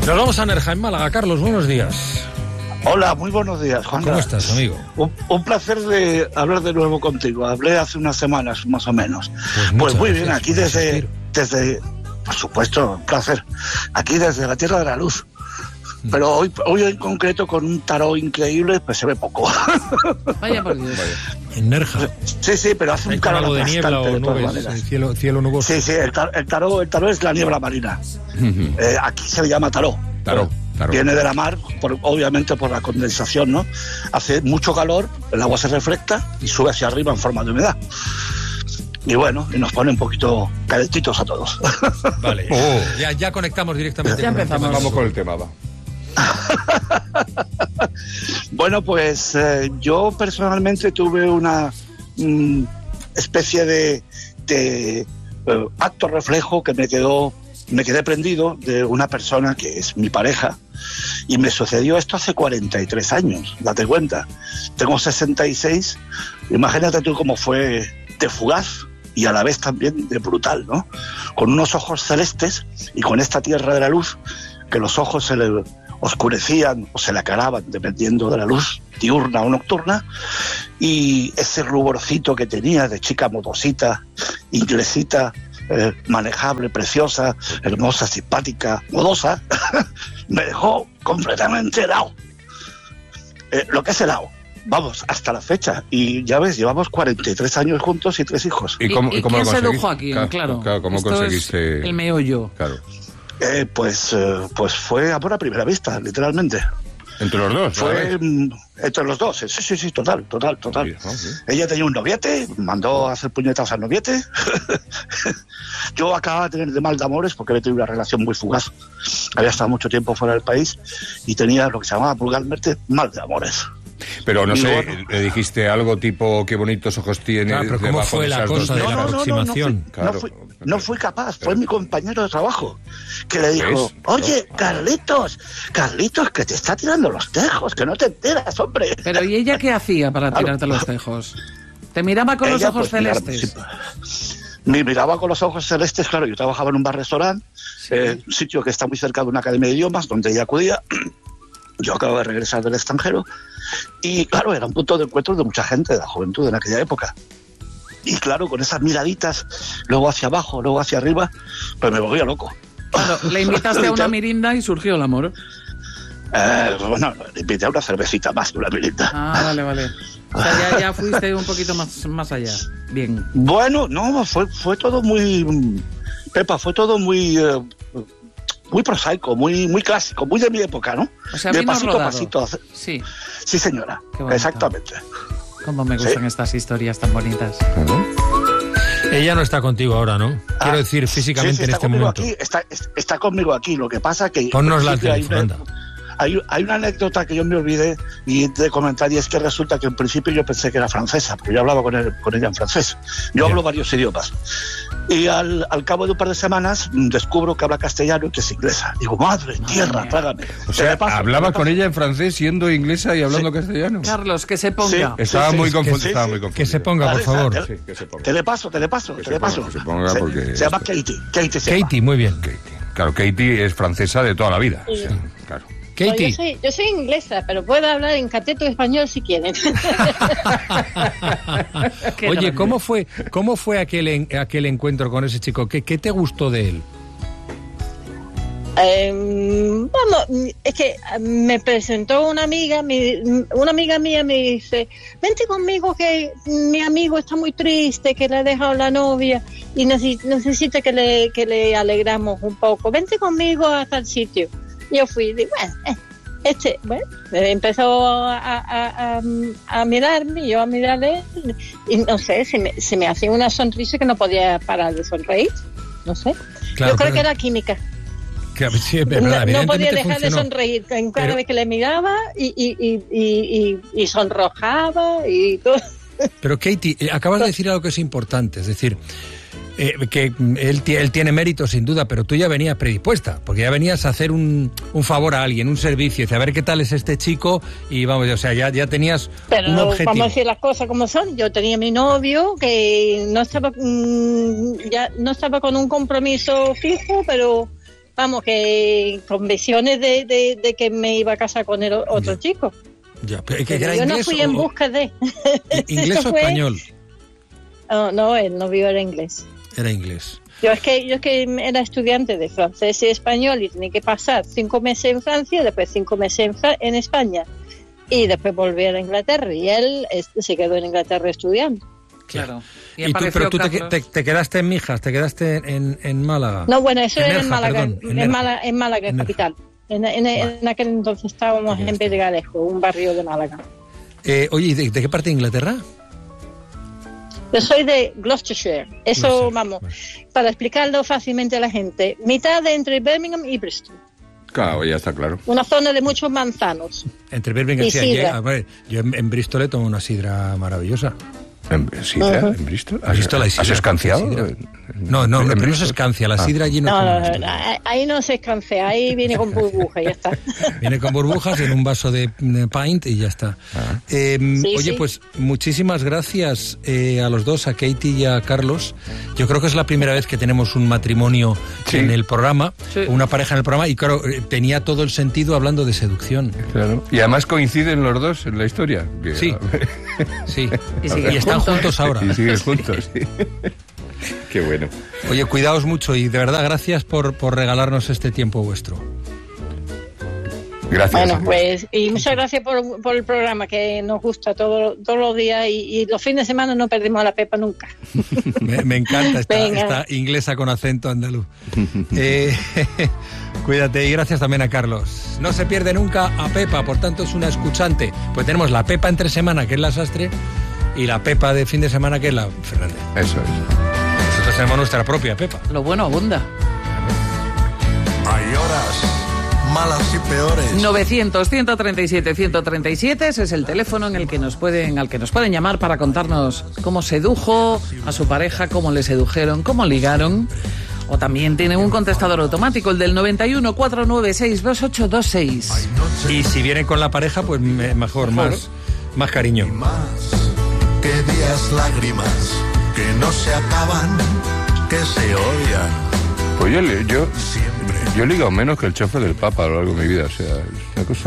Nos vamos a Nerja, en Málaga. Carlos, buenos días. Hola, muy buenos días, Juan. ¿Cómo estás, amigo? Un placer de hablar de nuevo contigo. Hablé hace unas semanas, más o menos. Pues muy bien, aquí desde, por supuesto, un placer. Aquí desde la Tierra de la Luz. Pero hoy en concreto, con un tarot increíble, pues se ve poco. Vaya por Dios. En Nerja. Sí, pero hace un calor algo de niebla o nubes, cielo nuboso. Sí, el tarot es la niebla marina. Aquí se le llama tarot. Tarot. Viene de la mar, obviamente por la condensación, ¿no? Hace mucho calor, el agua se refleja y sube hacia arriba en forma de humedad. Y bueno, y nos pone un poquito calentitos a todos. Vale, ya conectamos directamente. Ya empezamos. Vamos con el tema, va. Bueno, pues yo personalmente tuve una especie de acto reflejo que me quedé prendido de una persona que es mi pareja, y me sucedió esto hace 43 años, date cuenta. Tengo 66, imagínate tú cómo fue de fugaz y a la vez también de brutal, ¿no? Con unos ojos celestes y con esta tierra de la luz, que los ojos se le oscurecían o se le acaraban dependiendo de la luz diurna o nocturna, y ese ruborcito que tenía de chica modosita, inglesita, manejable, preciosa, hermosa, simpática, modosa, me dejó completamente helado. Lo que es helado. Vamos, hasta la fecha. Y ya ves, llevamos 43 años juntos y 3 hijos. ¿Y cómo quién lo sedujo aquí? Claro, ¿cómo esto conseguiste? Es el meollo. Claro. Pues fue amor a primera vista, literalmente. ¿Entre los dos? Fue entre los dos, sí, total. Sí. Ella tenía un noviete, mandó a hacer puñetas al noviete. Yo acababa de tener de mal de amores porque había tenido una relación muy fugaz. Había estado mucho tiempo fuera del país y tenía lo que se llamaba vulgarmente mal de amores. Pero no Y sé, bueno, le dijiste algo tipo qué bonitos ojos tiene. Claro, pero ¿cómo fue la cosa de la aproximación? No fui capaz, fue mi compañero de trabajo que le dijo: oye, Carlitos, que te está tirando los tejos, que no te enteras, hombre. Pero ¿y ella qué hacía para tirarte los tejos? ¿Te miraba con los ojos celestes? Me miraba con los ojos celestes, claro. Yo trabajaba en un bar-restaurante, un sitio que está muy cerca de una academia de idiomas, donde ella acudía. Yo acabo de regresar del extranjero y, claro, era un punto de encuentro de mucha gente de la juventud en aquella época. Y, claro, con esas miraditas, luego hacia abajo, luego hacia arriba, pues me volvía loco. Claro, le invitaste a una mirinda y surgió el amor. Bueno, le invité a una cervecita más que una mirinda. Ah, vale. O sea, ya fuiste un poquito más allá. Bien. Bueno, no, fue todo muy... Pepa, fue todo muy prosaico, muy clásico, muy de mi época, ¿no? O sea, de vino pasito rodado. a pasito. Sí. Sí, señora. Exactamente. Cómo me gustan estas historias tan bonitas. Ella no está contigo ahora, ¿no? Quiero decir, físicamente sí, en este momento. Aquí, está conmigo aquí. Lo que pasa que... Ponnosla al teléfono, anda. Hay una anécdota que yo me olvidé de comentar, y es que resulta que en principio yo pensé que era francesa, porque yo hablaba con ella en francés. Yo hablo varios idiomas. Y al cabo de un par de semanas descubro que habla castellano y que es inglesa. Digo, madre tierra, trágame. O sea, hablaba con ella en francés siendo inglesa y hablando castellano. Carlos, que se ponga. Estaba muy confundido. Que se ponga, por favor. Sí, que se ponga. Te le paso. Que se ponga porque... Se llama Katie. Katie, muy bien. Claro, Katie es francesa de toda la vida. Sí. Claro. Katie. No, yo soy inglesa, pero puedo hablar en cateto español si quieren. Oye, ¿cómo fue aquel encuentro con ese chico? ¿Qué te gustó de él? Vamos, es que me presentó una amiga mía me dice: vente conmigo que mi amigo está muy triste, que le ha dejado la novia y necesita que le alegramos un poco. Vente conmigo a tal sitio. Yo fui y digo, empezó a mirarme, yo a mirarle, y no sé, se me hacía una sonrisa que no podía parar de sonreír, no sé. Claro, yo creo que era química. Sí, es verdad, No podía dejar funcionó. de sonreír en cada vez que le miraba y sonrojaba y todo. Pero Katie, acabas de decir algo que es importante, es decir, que él tiene mérito sin duda, pero tú ya venías predispuesta, porque ya venías a hacer un favor a alguien, un servicio, a ver qué tal es este chico y vamos, o sea, ya tenías pero un objetivo. Vamos a decir las cosas como son. Yo tenía mi novio que no estaba con un compromiso fijo, pero vamos, que con visiones de que me iba a casar con el otro chico. Ya, pero ¿que Pero era yo no inglés fui en busca de... ¿Inglés Eso o fue- español? No, el novio era inglés. Era inglés. Yo es que era estudiante de francés y español y tenía que pasar 5 meses en Francia, después 5 meses en España y después volver a Inglaterra. Y él se quedó en Inglaterra estudiando. Claro. ¿Y tú, pero tú te quedaste en Mijas, te quedaste en Málaga? No, bueno, eso En era Nerja, en Málaga, perdón, en Nerja. en Málaga, En Nerja. capital. En aquel entonces estábamos en Pedregalejo, un barrio de Málaga. Oye, ¿y de qué parte de Inglaterra? Yo soy de Gloucestershire. Eso, Gloucester, vamos, vale. para explicarlo fácilmente a la gente. Mitad de entre Birmingham y Bristol. Claro, ya está claro. Una zona de muchos manzanos. Entre Birmingham Y sí, allí, sidra. a ver, yo en Bristol he tomado una sidra maravillosa. ¿En Sidra? Ajá. ¿En Bristol? Bristol hay ¿Has sidra, escanciado? sidra. No, pero no se Bristol? escancia, la Ah. sidra allí no No, toman no, sidra. ahí no se escancea, ahí viene con burbuja y ya está. Viene con burbujas en un vaso de pint y ya está. Ah. Oye, sí. pues muchísimas gracias a los dos, a Katie y a Carlos. Yo creo que es la primera vez que tenemos un matrimonio Sí. en el programa, Sí. una pareja en el programa, y claro, tenía todo el sentido hablando de seducción. Claro. Y además coinciden los dos en la historia. Que- Sí. Sí, Y siguen están juntos ahora. Y siguen juntos, sí. Qué bueno. Oye, cuidaos mucho y de verdad gracias por regalarnos este tiempo vuestro. Gracias. Bueno, pues, y muchas gracias por el programa que nos gusta todos los días y los fines de semana no perdemos a la Pepa nunca. Me encanta Venga. esta inglesa con acento andaluz. Cuídate y gracias también a Carlos. No se pierde nunca a Pepa, por tanto es una escuchante. Pues tenemos la Pepa entre semana, que es la Sastre, y la Pepa de fin de semana, que es la Fernández. Eso es. Nosotros tenemos nuestra propia Pepa. Lo bueno abunda. Hay horas malas y peores. 900-137-137, ese es el teléfono al que nos pueden llamar para contarnos cómo sedujo a su pareja, cómo le sedujeron, cómo ligaron. O también tienen un contestador automático, el del 91 496 2826. Y si vienen con la pareja, pues mejor, más cariño. Más que días lágrimas que no se acaban, que se odian. Pues yo Siempre. he ligado menos que el chofer del Papa a lo largo de mi vida. O sea, es una cosa...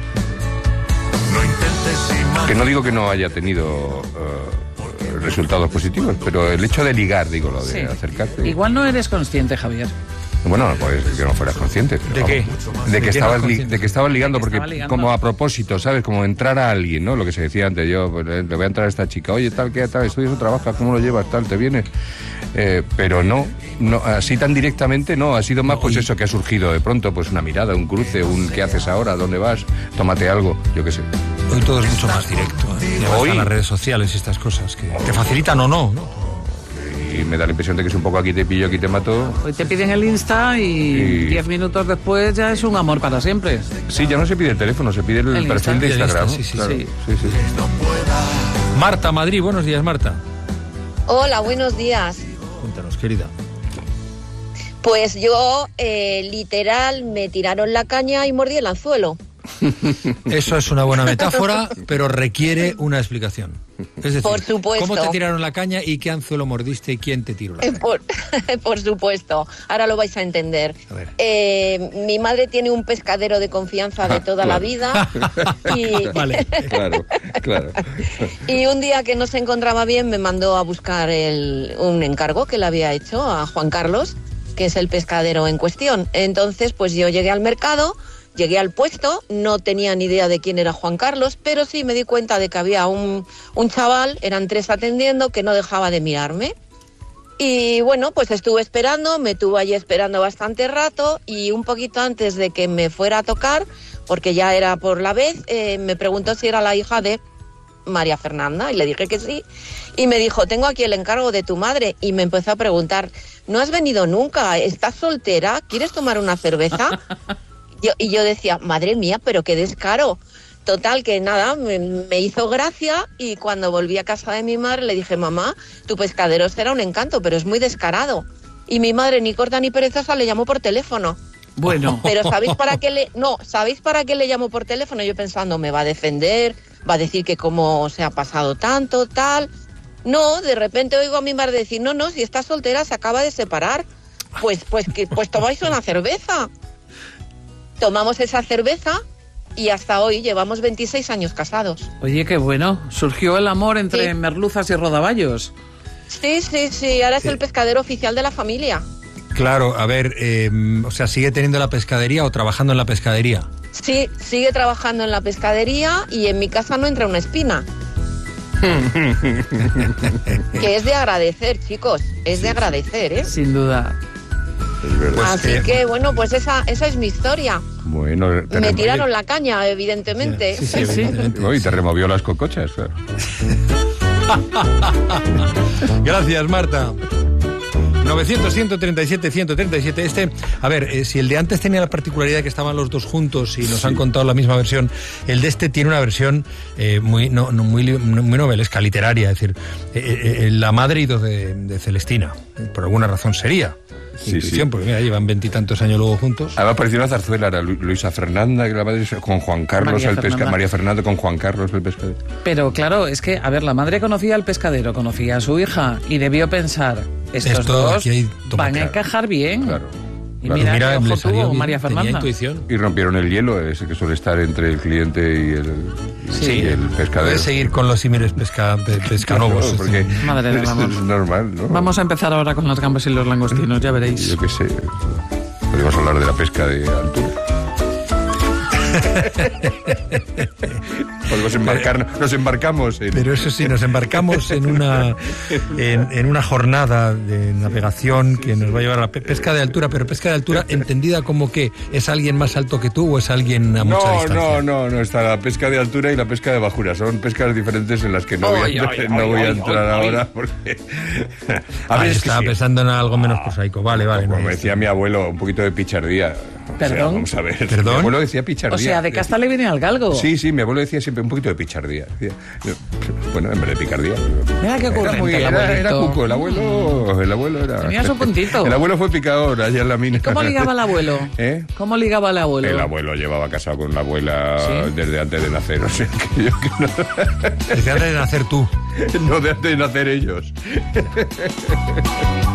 No intentes imaginar. Que no digo que no haya tenido resultados positivos, pero el hecho de ligar, digo, lo de Sí. acercarte... Igual no eres consciente, Javier. Bueno, pues que no fueras consciente. pero ¿De vamos, qué? De ¿De que qué estabas no consciente? de que estabas ligando, De que porque estaba ligando. como a propósito, ¿sabes? Como entrar a alguien, ¿no? Lo que se decía antes, yo pues, le voy a entrar a esta chica, oye, tal, ¿qué tal? ¿Estudias o trabajas? ¿Cómo lo llevas? Tal, ¿te vienes? Pero no, así tan directamente no, ha sido más pues eso que ha surgido de pronto, pues una mirada, un cruce, un ¿qué haces ahora? ¿Dónde vas? Tómate algo, yo qué sé. Hoy todo es mucho más directo. Ya Hoy- están las redes sociales y estas cosas que te facilitan o no, ¿no? Y me da la impresión de que es un poco aquí te pillo, aquí te mato. Hoy te piden el Insta y 10 minutos después ya es un amor para siempre. Sí, ya no se pide el teléfono, se pide el El perfil de Insta. Instagram. Sí, sí, claro. sí. Sí. Marta, Madrid, buenos días, Marta. Hola, buenos días. Cuéntanos, querida. Pues yo, literal, me tiraron la caña y mordí el anzuelo. Eso es una buena metáfora, pero requiere una explicación. Es decir, Por supuesto. ¿cómo te tiraron la caña y qué anzuelo mordiste y quién te tiró la caña? Por supuesto, ahora lo vais a entender. A ver. Mi madre tiene un pescadero de confianza de toda la vida y, Vale. Claro. y un día que no se encontraba bien me mandó a buscar un encargo que le había hecho a Juan Carlos, que es el pescadero en cuestión. Entonces, pues yo llegué al mercado, llegué al puesto, no tenía ni idea de quién era Juan Carlos, pero sí me di cuenta de que había un chaval, eran 3 atendiendo, que no dejaba de mirarme. Y bueno, pues estuve esperando, me tuvo allí esperando bastante rato y un poquito antes de que me fuera a tocar, porque ya era por la vez, me preguntó si era la hija de María Fernanda y le dije que sí. Y me dijo, tengo aquí el encargo de tu madre. Y me empezó a preguntar, ¿no has venido nunca? ¿Estás soltera? ¿Quieres tomar una cerveza? Y yo decía, madre mía, pero qué descaro. Total, que nada, me hizo gracia y cuando volví a casa de mi madre le dije, mamá, tu pescadero será un encanto, pero es muy descarado. Y mi madre, ni corta ni perezosa, le llamó por teléfono. Bueno, Pero ¿sabéis para qué le llamó por teléfono? Yo pensando, me va a defender, va a decir que cómo se ha pasado tanto, tal. No, de repente oigo a mi madre decir, no, si está soltera se acaba de separar. pues tomáis una cerveza. Tomamos esa cerveza y hasta hoy llevamos 26 años casados. Oye, qué bueno. Surgió el amor entre merluzas y rodaballos. Sí, ahora es el pescadero oficial de la familia. Claro, a ver, o sea, ¿sigue teniendo la pescadería o trabajando en la pescadería? Sí, sigue trabajando en la pescadería y en mi casa no entra una espina. Que es de agradecer, chicos, es de agradecer, ¿eh? Sin duda. Es verdad. Así que, bueno, pues esa es mi historia. Bueno, Me tiraron la caña, evidentemente. Sí, evidentemente. No, y te removió las cocochas, claro. Gracias, Marta. 900-137-137. A ver, si el de antes tenía la particularidad de que estaban los dos juntos y nos han contado la misma versión, el de este tiene una versión muy novelesca, literaria. Es decir, la madre y dos de Celestina. Por alguna razón sería. Intuición, porque mira, llevan 20 y tantos años luego juntos. Además parecía una zarzuela, era Luisa Fernanda, que la madre con Juan Carlos María Fernanda con Juan Carlos el pescadero. Pero claro, es que, a ver, la madre conocía al pescadero, conocía a su hija y debió pensar, estos dos van a encajar bien. Claro. Y mira qué ojo tuvo María Fernanda. Intuición. Y rompieron el hielo, ese que suele estar entre el cliente y el pescadero. Puedes seguir con los símiles pescanovos. Claro, porque Madre del amor. es normal, ¿no? Vamos a empezar ahora con las gambas y los langostinos, ya veréis. Yo qué sé. Podemos hablar de la pesca de altura. Nos embarcamos en... Pero eso sí, nos embarcamos en una jornada de navegación que nos va a llevar a la pesca de altura, pero pesca de altura entendida como que es alguien más alto que tú o es alguien a mucha distancia. No, está la pesca de altura y la pesca de bajura, son pescas diferentes en las que no voy a entrar ahora porque... A ver, estaba pensando en algo menos prosaico, vale. Como me decía mi abuelo, un poquito de pichardía. ¿Perdón? O sea, vamos a ver. ¿Perdón? Mi abuelo decía pichardía. O sea, de casta le viene al galgo. Sí, mi abuelo decía siempre un poquito de pichardía. Bueno, en vez de picardía. Mira qué ocurrente Era cuco, el abuelo era... Tenía su puntito. El abuelo fue picador allá en la mina. ¿Cómo ligaba el abuelo? ¿Cómo ligaba el abuelo? El abuelo llevaba casado con la abuela desde antes de nacer, o sea que yo que no... Desde antes de nacer tú. No, de antes de nacer ellos.